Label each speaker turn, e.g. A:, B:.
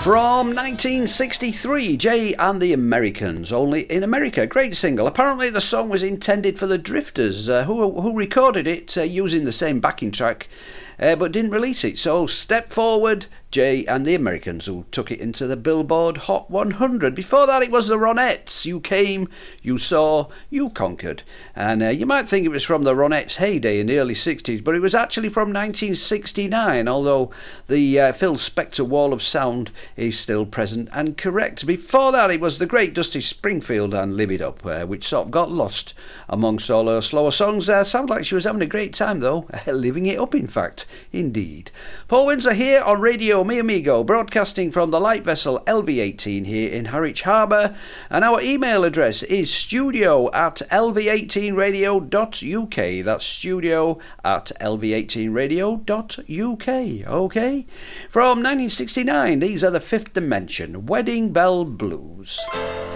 A: From 1963, Jay and the Americans, only in America. Great single. Apparently the song was intended for the Drifters, who recorded it using the same backing track, but didn't release it. So Step Forward, Jay and the Americans, who took it into the Billboard Hot 100. Before that, it was the Ronettes. You Came, You Saw, You Conquered. And you might think it was from the Ronettes' heyday in the early 60s, but it was actually from 1969, although the Phil Spector Wall of Sound is still present and correct. Before that, it was the great Dusty Springfield and Live It Up, which sort of got lost amongst all her slower songs. Sounded like she was having a great time, though. Living it up, in fact. Indeed. Paul Windsor here on Radio Mi Amigo, broadcasting from the light vessel LV18 here in Harwich Harbour, and our email address is studio@lv18radio.uk. That's studio@lv18radio.uk. Okay? From 1969, these are the Fifth Dimension, Wedding Bell Blues.